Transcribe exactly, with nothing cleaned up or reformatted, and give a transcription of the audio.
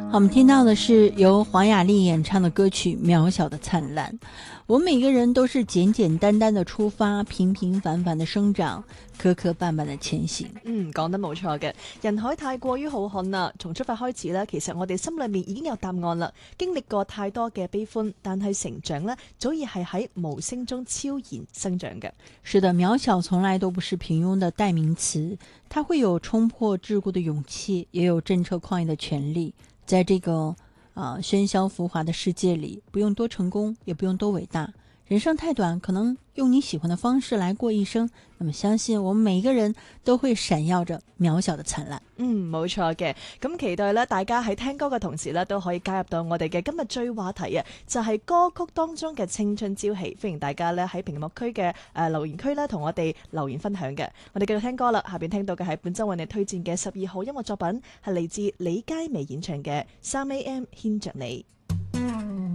好，我们听到的是由黄雅莉演唱的歌曲《渺小的灿爛》。我们每个人都是简简單單的出發，平平凡凡的生長，磕磕絆絆的前行。 嗯，講得冇錯嘅。人海太過於浩瀚啦，從出發開始呢，其實我哋心裏面已經有答案啦。經歷過太多嘅悲歡，但係成長呢，早已係喺無聲中悄然生長嘅。 是的，渺小從來都不是平庸的代名詞，它會有衝破桎梏的勇氣，也有震徹曠野的權利。在這個啊、呃、喧囂浮華的世界裡，不用多成功，也不用多偉大，人生太短，可能用你喜歡的方式來過一生。那麼相信我們每一個人都會閃耀着渺小的燦爛。 嗯，冇錯嘅。咁期待咧，大家喺聽歌嘅同時咧，都可以加入到我哋嘅今日最話題啊，就係、是、歌曲當中嘅青春朝氣。歡迎大家咧喺屏幕區嘅誒留言區咧，同我哋留言分享嘅。我哋繼續聽歌啦，下邊聽到嘅係本周為你推薦嘅十二號音樂作品，係嚟自李佳薇演唱嘅《三 A M 牽着你》。